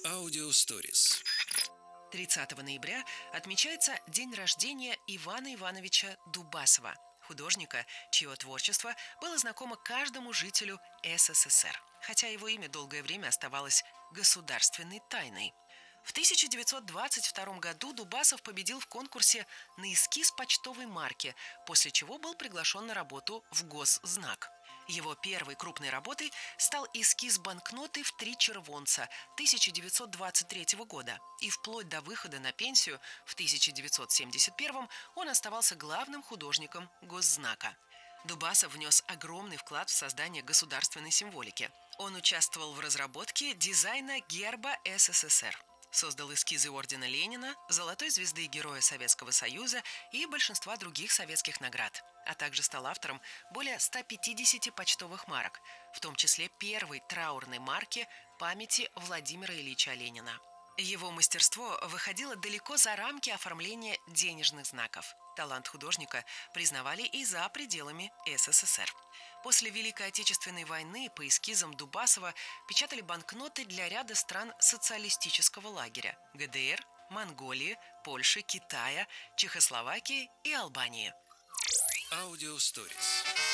Аудиосторис. 30 ноября отмечается день рождения Ивана Ивановича Дубасова, художника, чье творчество было знакомо каждому жителю СССР, хотя его имя долгое время оставалось государственной тайной. В 1922 году Дубасов победил в конкурсе на эскиз почтовой марки, после чего был приглашен на работу в Госзнак. Его первой крупной работой стал эскиз банкноты в 3 червонца 1923 года, и вплоть до выхода на пенсию в 1971 он оставался главным художником Госзнака. Дубасов внес огромный вклад в создание государственной символики. Он участвовал в разработке дизайна герба СССР. Создал эскизы ордена Ленина, Золотой звезды Героя Советского Союза и большинства других советских наград, а также стал автором более 150 почтовых марок, в том числе первой траурной марки памяти Владимира Ильича Ленина. Его мастерство выходило далеко за рамки оформления денежных знаков. Талант художника признавали и за пределами СССР. После Великой Отечественной войны по эскизам Дубасова печатали банкноты для ряда стран социалистического лагеря – ГДР, Монголии, Польши, Китая, Чехословакии и Албании. Аудиосторис.